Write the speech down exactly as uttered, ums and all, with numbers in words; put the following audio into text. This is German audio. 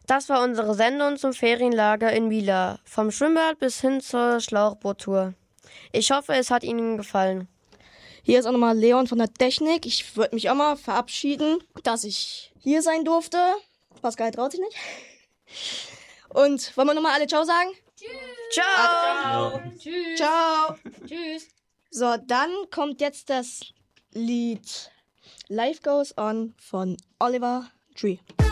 Das war unsere Sendung zum Ferienlager in Mila. Vom Schwimmbad bis hin zur Schlauchboottour. Ich hoffe, es hat Ihnen gefallen. Hier ist auch nochmal Leon von der Technik. Ich würde mich auch mal verabschieden, dass ich hier sein durfte. Pascal traut sich nicht. Und wollen wir nochmal alle Ciao sagen? Tschüss. Ciao. Ciao. Tschüss. Ciao. Tschüss. So, dann kommt jetzt das Lied Life Goes On von Oliver Tree.